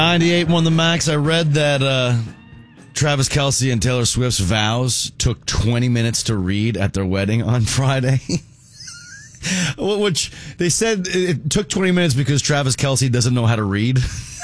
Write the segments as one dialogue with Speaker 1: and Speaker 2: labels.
Speaker 1: 98 won the max. I read that Travis Kelce and Taylor Swift's vows took 20 minutes to read at their wedding on Friday. Which they said it took 20 minutes because Travis Kelce doesn't know how to read.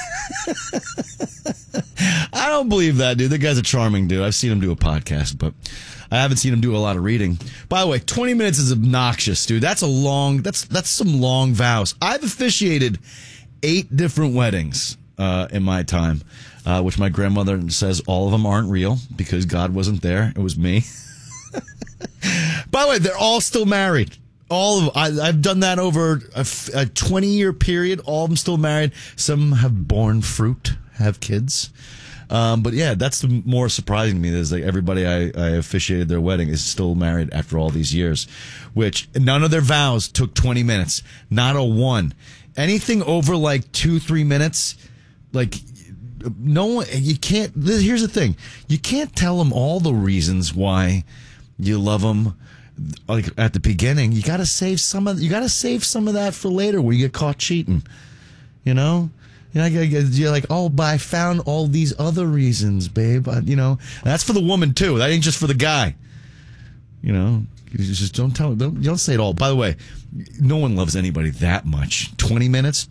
Speaker 1: I don't believe that, dude. The guy's a charming dude. I've seen him do a podcast, but I haven't seen him do a lot of reading. By the way, 20 minutes is obnoxious, dude. That's some long vows. I've officiated 8 different weddings in my time, which my grandmother says all of them aren't real because God wasn't there. It was me. By the way, they're all still married. I've done that over a 20-year period. All of them still married. Some have borne fruit, have kids. But yeah, that's the more surprising to me is like everybody I officiated their wedding is still married after all these years, which none of their vows took 20 minutes. Not a one. Anything over like 2-3 minutes, like no one, you can't, here's the thing. You can't tell them all the reasons why you love them. Like at the beginning, you got to save some of that for later when you get caught cheating. You know, you're like, oh, but I found all these other reasons, babe. And that's for the woman too. That ain't just for the guy. You know, you just don't say it all. By the way, no one loves anybody that much. 20 minutes.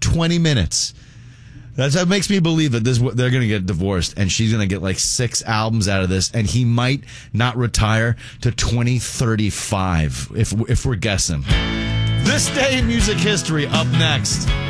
Speaker 1: That makes me believe that they're going to get divorced, and she's going to get like 6 albums out of this, and he might not retire to 2035, if we're guessing. This day in music history up next.